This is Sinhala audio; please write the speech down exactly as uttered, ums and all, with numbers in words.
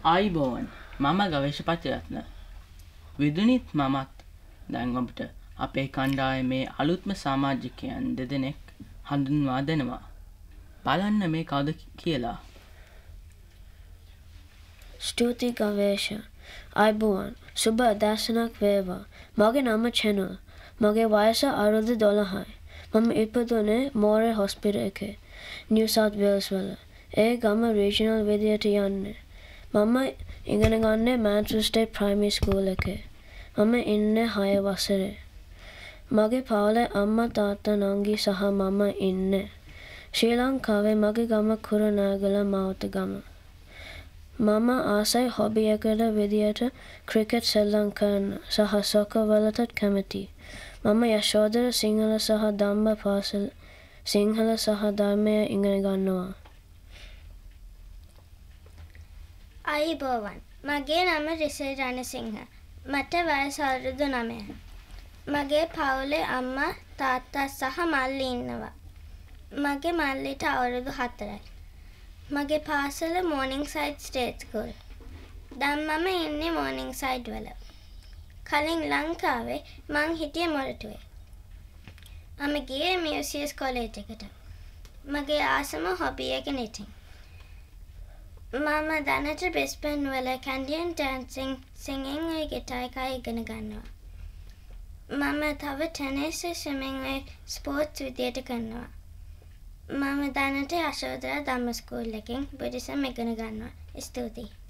ආයිබෝවන් මම ගවේෂපති රත්න විදුනිත් මමත් දැන් ඔබට අපේ කණ්ඩායමේ අලුත්ම සමාජිකයන් දෙදෙනෙක් හඳුන්වා දෙනවා. බලන්න මේ කවුද කියලා. ස්තුති ගවේෂ ආයිබෝවන් සුබ අදර්ශනක් වේවා. මගේ නම චැනල්. මගේ වයස අවුරුදු දොළහයි. මම ඉපදුනේ මෝරේ හොස්පිටල් එකේ නිව් සවුත් වේල්ස් වල. ඒ ගම රීජනල් විදියට යන්නේ. මම ඉගෙන ගන්නේ මැන්චෙස්ටර් ස්ටේට් ප්‍රයිමරි ස්කූල් එකේ. මම ඉන්නේ හය වසරේ. මගේ පවුලේ අම්මා තාත්තා නංගි සහ මම ඉන්නේ. ශ්‍රී ලංකාවේ මගේ ගම කුරුණෑගල මවුතගම. මම ආසයි හොබි එකට විදියට ක්‍රිකට් සෙල්ලම් කරන්න සහ සොකර් වලටත් කැමතියි. මම යශෝධර සිංහල සහ ධම්ම පාසල සිංහල සහ ධර්මය ඉගෙන ගන්නවා. ආයිබෝවන් මගේ නම රිසල් රණසිංහ. මට වයස අවුරුදු නවයයි. මගේ පවුලේ අම්මා තාත්තා සහ මල්ලි ඉන්නවා. මගේ මල්ලිට අවුරුදු හතරයි. මගේ පාසල මෝනින්ග්සයිඩ් ස්ටේට් ස්කූල්. දැන් මම ඉන්නේ මෝනින්ග්සයිඩ් වල. කලින් ලංකාවේ මං හිටියේ මොරටුවේ. මම ගියේ මියුසියස් කොලේජ් එකට. මගේ ආසම හොබි එක නිටින්. මම දැනට බ්‍රිස්බේන් වල කැන්ඩියන් ඩැන්සිං සිංගින් ඔය ගිටාර් එක ඉගෙන ගන්නවා. මම තව ටෙනිස් ස්විමින් ඔය ස්පෝර්ට්ස් විදියට කරනවා. මම දැනට යශෝධරා ධම්ම ස්කූල් එකෙන් බුද්දිසම් ඉගෙන ගන්නවා. ස්තුතියි.